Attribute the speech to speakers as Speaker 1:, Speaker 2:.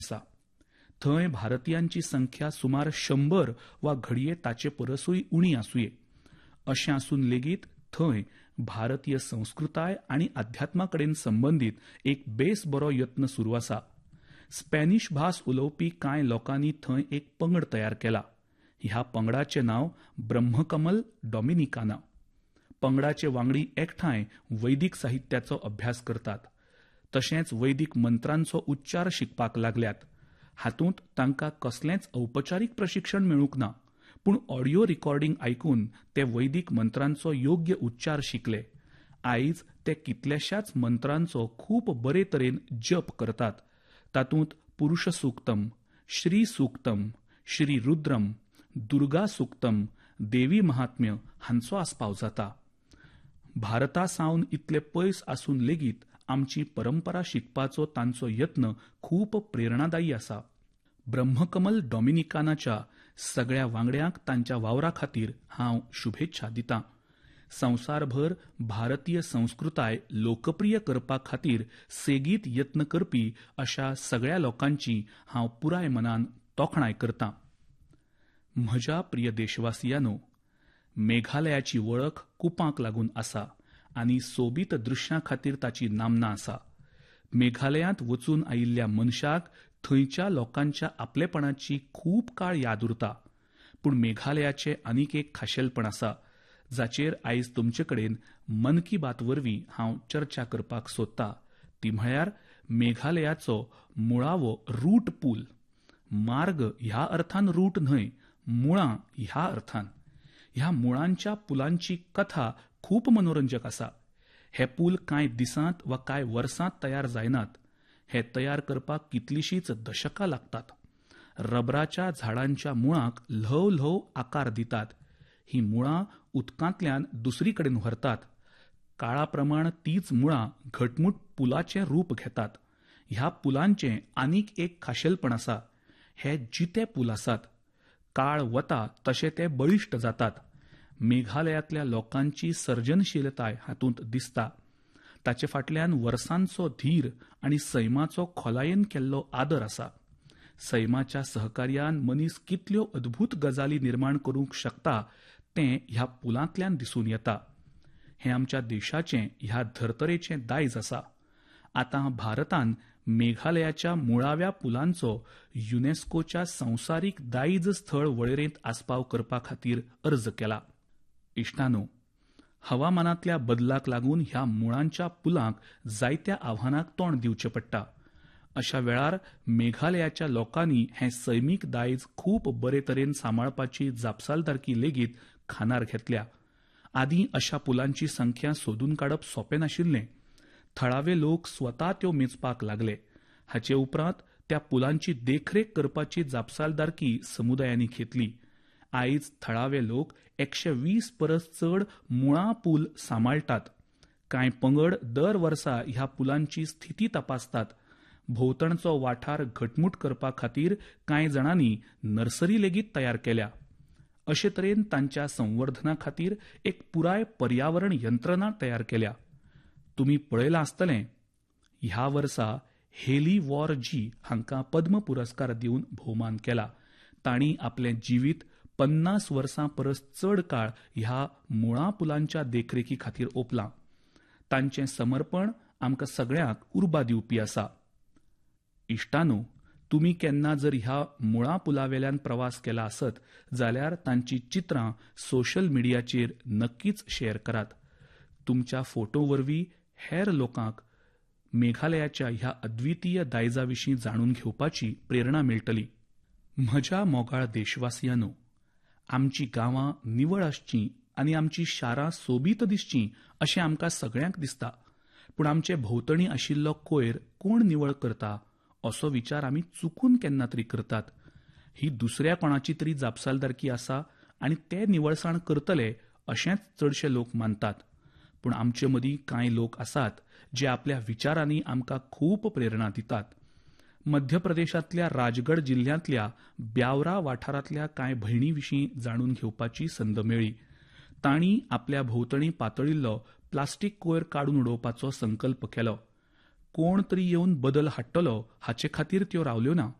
Speaker 1: आसा. थंय भारतीयांची संख्या सुमार 100 वा घडये ताचे परसूय उणी आसुये. अशें आसून लेगीत थंय भारतीय संस्कृताय आनी अध्यात्माकडेन संबंदीत एक बेस बरो यत्न सुरू आसा. स्पॅनिश भास उलोवपी कांय लोकांनी थंय एक पंगड तयार केला. ह्या पंगडाचें नांव ब्रह्मकमल डॉमिनिकाना. पंगडाचे वांगडी एकठांय वैदीक साहित्याचो अभ्यास करतात. तशेंच वैदीक मंत्रांचो उच्चार शिकपाक लागल्यात. हातूंत तांकां कसलेंच औपचारीक प्रशिक्षण मेळूंक ना, पूण ऑडिओ रिकॉर्डिंग आयकून ते वैदीक मंत्रांचो योग्य उच्चार शिकले. आयज ते कितल्याशाच मंत्रांचो खूब बरे तरेन जप करतात. तातूंत पुरुष सूक्तम, श्री सूक्तम, श्री रुद्रम, दुर्गा सूक्तम, देवी महात्म्य हांचो आस्पाव जाता. भारता सावन इतले पयस आसून लेगीत आमची परंपरा शिकपाचो तांचो यत्न खूब प्रेरणादायी आसा. ब्रह्मकमल डॉमिनिकानाच्या सगळ्या वांगड्यांक तांच्या वावरा खातीर हांव शुभेच्छा दितां. संवसारभर भारतीय संस्कृताय लोकप्रिय करपा खातीर सेगीत यत्न करपी अशा सगळ्या लोकांची हांव पुराय मनान तोखणाय करतां. म्हज्या प्रिय देशवासियांनो, मेघालयाची वळख कुपांक लागून आसा आनी सोबीत दृश्यां खातीर ताची नामना आसा. मेघालयांत वचून आयिल्ल्या मनशाक थंयच्या लोकांच्या आपलेपणाची खूब काळ याद उरता. पूण मेघालयाचें आनीक एक खाशेलपण आसा, जाचेर आयज तुमचे कडेन मन की बात वरवीं हांव चर्चा करपाक सोदतां. ती म्हळ्यार मेघालयाचो मुळावो रूट पूल. मार्ग ह्या अर्थान रूट न्हय, मुळां ह्या अर्थान. ह्या मुळांच्या पुलांची कथा खूप मनोरंजक आसा. हे पूल कांय दिसांत वा कांय वर्सांत तयार जायनात. हे तयार करपाक कितलीशीच दशकां लागतात. रबराच्या झाडांच्या मुळांक ल्हव ल्हव आकार दितात. ही मुळां उदकांतल्यान दुसरी कडेन व्हरतात. काळाप्रमाण तीच मुळां घटमूट पुलाचें रूप घेतात. ह्या पुलांचें आनीक एक खाशेलपण आसा. हे जिते पूल आसात. काळ वता तशे ते बळिश्ट जातात. मेघालयांतल्या लोकांची सर्जनशीलताय हातूंत दिसता. ताचे फाटल्यान वर्सांचो धीर आनी सैमाचो खोलायेन केल्लो आदर आसा. सैमाच्या सहकार्यान मनीस कितल्यो अद्भुत गजाली निर्माण करूंक शकता तें ह्या पुलांतल्यान दिसून येता. हें आमच्या देशाचें, ह्या धर्तरेचें दायज आसा. आतां भारतान मेघालयाच्या मुळाव्या पुलांचो युनेस्कोच्या संवसारीक दायज स्थळ वळेरेंत आस्पाव करपा खातीर अर्ज केला. इश्टांनो, हवामानांतल्या बदलाक लागून ह्या मुळांच्या पुलांक जायत्या आव्हानांक तोंड दिवचें पडटा. अशा वेळार मेघालयाच्या लोकांनी हें सैमीक दायज खूब बरे तरेन सांबाळपाची जापसालदारकी लेगीत खानार घेतल्या. आदीं अशा पुलांची संख्या सोदून काडप सोंपें नाशिल्लें. थळावे लोक स्वता त्यो मेजपाक लागले. हाचे उपरांत त्या पुलांची देखरेख करपाची जापसालदारकी समुदायांनी घेतली. आयज थळावे लोक 120 परस चड मुळां पूल सांबाळटात. कांय पंगड दर वर्सा ह्या पुलांची स्थिती तपासतात. भोंवतणचो वाठार घटमूट करपा खातीर कांय जाणांनी नर्सरी लेगीत तयार केल्या. अशे तरेन तांच्या संवर्धना खातीर एक पुराय पर्यावरण यंत्रणा तयार केल्या. तुमी पळयलां आसतलें, ह्या वर्सा हेली वॉर जी हांकां पद्म पुरस्कार दिवन भोवमान केला. तांणी आपलें जिवीत 50 वर्सां परस चड काळ ह्या मुळां पुलांच्या देखरेखी खातीर ओंपलां. तांचें समर्पण आमकां सगळ्यांक उर्बा दिवपी आसा. इश्टांनो, तुमी केन्ना जर ह्या मुळां पुलावेल्यान प्रवास केला आसत जाल्यार तांची चित्रां सोशल मिडियाचेर नक्कीच शेअर करात. तुमच्या फोटो वरवीं हेर लोकांक मेघालयाच्या ह्या अद्वितीय दायजाविशीं जाणून घेवपाची प्रेरणा मेळटली. म्हज्या मोगाळ देशवासियांनो, आमची गांवां निवळ आसचीं आनी आमची शारां सोबीत दिसचीं अशें आमकां सगळ्यांक दिसता. पूण आमचे भोंवतणी आशिल्लो कोयर कोण निवळ करता असो विचार आमी चुकून केन्ना तरी करतात. ही दुसऱ्या कोणाची तरी जापसालदारकी आसा आनी ते निवळसाण करतले अशेंच चडशे लोक मानतात. पूण आमचे मदीं कांय लोक आसात जे आपल्या विचारांनी आमकां खूब प्रेरणा दितात. मध्य प्रदेशांतल्या राजगड जिल्ल्यांतल्या ब्यावरा वाठारांतल्या कांय भयणी विशीं जाणून घेवपाची संद मेळ्ळी. तांणी आपल्या भोंवतणी पातळिल्लो प्लास्टीक कोयर काडून उडोवपाचो संकल्प केलो. कोण तरी येवन बदल हाडटलो हाचे खातीर त्यो रावल्यो ना.